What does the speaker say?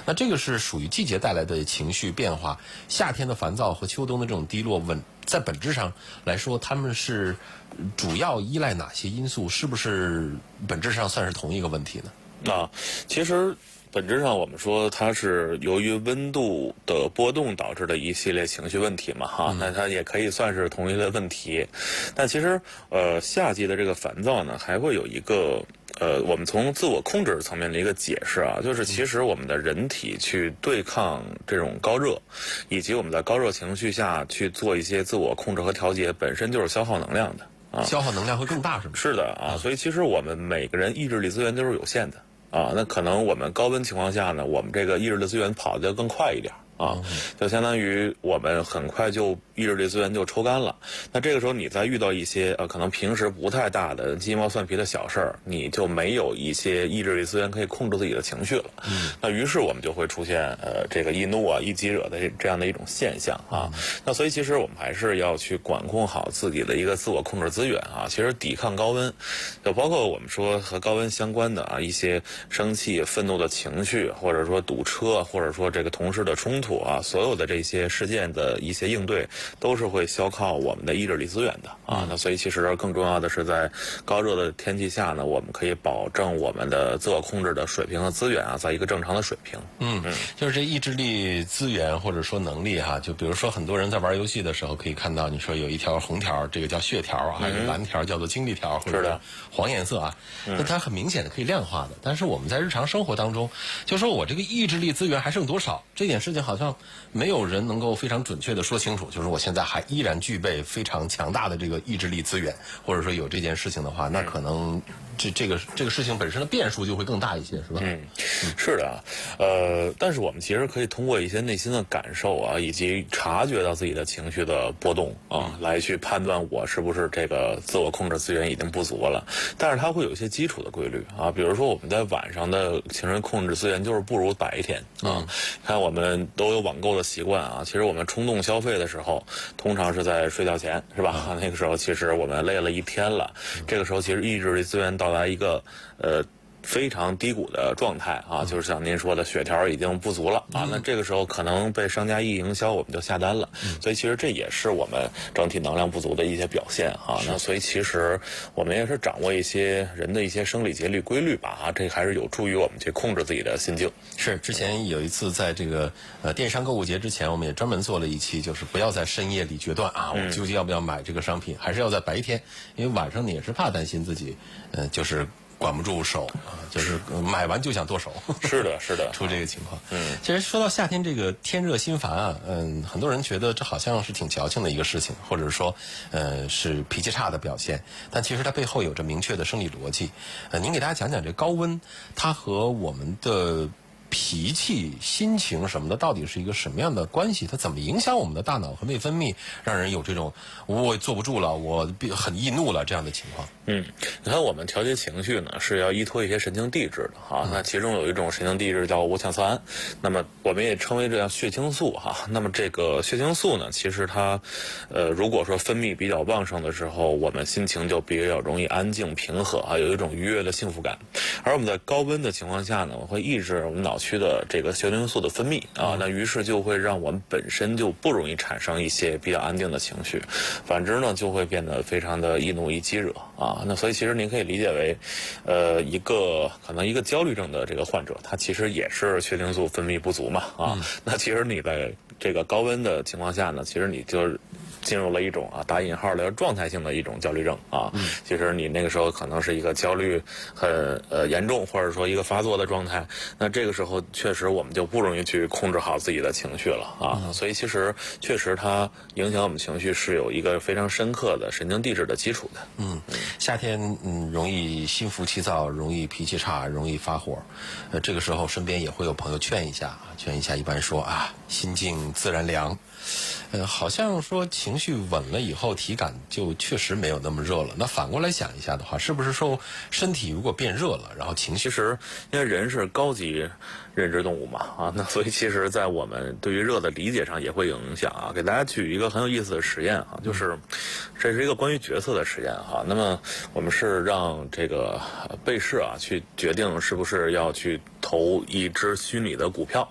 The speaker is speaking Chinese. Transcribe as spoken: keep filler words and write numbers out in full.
那这个是属于季节带来的情绪变化，夏天的烦躁和秋冬的这种低落稳。在本质上来说，他们是主要依赖哪些因素？是不是本质上算是同一个问题呢？ 啊，其实本质上我们说它是由于温度的波动导致的一系列情绪问题嘛，哈，那它也可以算是同一类问题。但其实呃，夏季的这个烦躁呢，还会有一个。呃，我们从自我控制层面的一个解释啊，就是其实我们的人体去对抗这种高热，以及我们在高热情绪下去做一些自我控制和调节，本身就是消耗能量的啊， 消耗能量会更大，是吗？ 是的啊，所以其实我们每个人意志力资源都是有限的啊，那可能我们高温情况下呢，我们这个意志力资源跑得更快一点。啊，就相当于我们很快就意志力资源就抽干了。那这个时候你再遇到一些呃可能平时不太大的鸡毛蒜皮的小事儿，你就没有一些意志力资源可以控制自己的情绪了。嗯，那于是我们就会出现呃这个易怒啊、易激惹的这样的一种现象啊。嗯、那所以其实我们还是要去管控好自己的一个自我控制资源啊。其实抵抗高温，就包括我们说和高温相关的啊一些生气、愤怒的情绪，或者说堵车，或者说这个同事的冲突。啊，所有的这些事件的一些应对，都是会消耗我们的意志力资源的啊。那所以其实更重要的是，在高热的天气下呢，我们可以保证我们的自我控制的水平和资源啊，在一个正常的水平。 嗯嗯，就是这意志力资源或者说能力哈，就比如说很多人在玩游戏的时候，可以看到你说有一条红条，这个叫血条啊，还有蓝条叫做精力条，或者是黄颜色啊，那它很明显的可以量化的。但是我们在日常生活当中，就说我这个意志力资源还剩多少，这件事情好像。没有人能够非常准确的说清楚，就是我现在还依然具备非常强大的这个意志力资源，或者说有这件事情的话，那可能这这个这个事情本身的变数就会更大一些，是吧？ 嗯，是的啊，呃，但是我们其实可以通过一些内心的感受啊，以及察觉到自己的情绪的波动啊，来去判断我是不是这个自我控制资源已经不足了。但是它会有一些基础的规律啊，比如说我们在晚上的情绪控制资源就是不如白天啊。看我们都有网购的习惯啊，其实我们冲动消费的时候，通常是在睡觉前，是吧？嗯、那个时候其实我们累了一天了，嗯、这个时候其实意志力资源到达一个呃。非常低谷的状态啊，就是像您说的血条已经不足了啊，那这个时候可能被商家一营销，我们就下单了，所以其实这也是我们整体能量不足的一些表现啊。那所以其实我们也是掌握一些人的一些生理节律规律吧啊，这还是有助于我们去控制自己的心境。 是，之前有一次在这个呃电商购物节之前，我们也专门做了一期，就是不要在深夜里决断啊，我究竟要不要买这个商品，还是要在白天，因为晚上你也是怕担心自己，呃，就是。管不住手啊，就是买完就想剁手。 是的，是的， 出这个情况。 嗯， 其实说到夏天这个天热心烦啊，嗯，很多人觉得这好像是挺矫情的一个事情，或者说，呃，是脾气差的表现。但其实它背后有着明确的生理逻辑。呃，您给大家讲讲这高温，它和我们的脾气、心情什么的，到底是一个什么样的关系？它怎么影响我们的大脑和内分泌，让人有这种我坐不住了，我很易怒了这样的情况？ 嗯，你看我们调节情绪呢，是要依托一些神经递质的哈。嗯、那其中有一种神经递质叫五羟色胺，那么我们也称为这样血清素哈。那么这个血清素呢，其实它，呃，如果说分泌比较旺盛的时候，我们心情就比较容易安静平和啊，有一种愉悦的幸福感。而我们在高温的情况下呢，会抑制我们脑区的这个血清素的分泌啊，那于是就会让我们本身就不容易产生一些比较安定的情绪，反之呢就会变得非常的易怒易激惹啊。那所以其实您可以理解为，呃，一个可能一个焦虑症的这个患者，他其实也是血清素分泌不足嘛啊。嗯、那其实你在这个高温的情况下呢，其实你就进入了一种啊打引号的状态性的一种焦虑症啊。嗯、其实你那个时候可能是一个焦虑很呃严重，或者说一个发作的状态。那这个时候确实我们就不容易去控制好自己的情绪了啊。嗯、所以其实确实它影响我们情绪是有一个非常深刻的神经递质的基础的。 嗯，夏天嗯容易心浮气躁，容易脾气差，容易发火。呃，这个时候身边也会有朋友劝一下，劝一下，一般说啊，心静自然凉。呃，好像说情绪稳了以后，体感就确实没有那么热了。那反过来想一下的话，是不是说身体如果变热了，然后情绪？ 其实，因为人是高级认知动物嘛，啊，那所以其实，在我们对于热的理解上也会有影响啊。给大家举一个很有意思的实验啊，就是这是一个关于角色的实验哈。那么我们是让这个被试啊去决定是不是要去投一只虚拟的股票